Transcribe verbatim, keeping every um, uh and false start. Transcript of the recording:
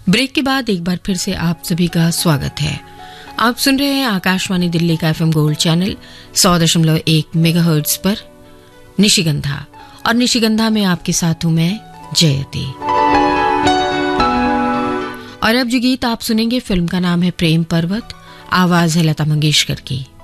Break के बाद एक बार फिर से आप सभी का स्वागत है। आप सुन रहे हैं आकाशवाणी दिल्ली का एफएम गोल्ड चैनल सौ दशमलव एक मेगाहर्ट्ज पर निशिगंधा, और निशिगंधा में आपके साथ हूं मैं जयती। और अब जो गीत आप सुनेंगे फिल्म का नाम है प्रेम पर्वत, आवाज है लता मंगेशकर की।